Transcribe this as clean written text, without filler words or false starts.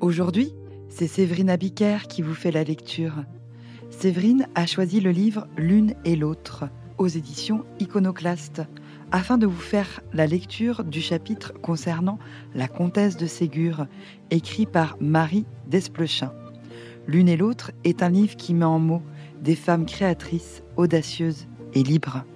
Aujourd'hui, c'est Séverine Abiker qui vous fait la lecture. Séverine a choisi le livre L'une et l'autre, aux éditions Iconoclaste, afin de vous faire la lecture du chapitre concernant la comtesse de Ségur, écrit par Marie Desplechin. L'une et l'autre est un livre qui met en mots des femmes créatrices, audacieuses et libres.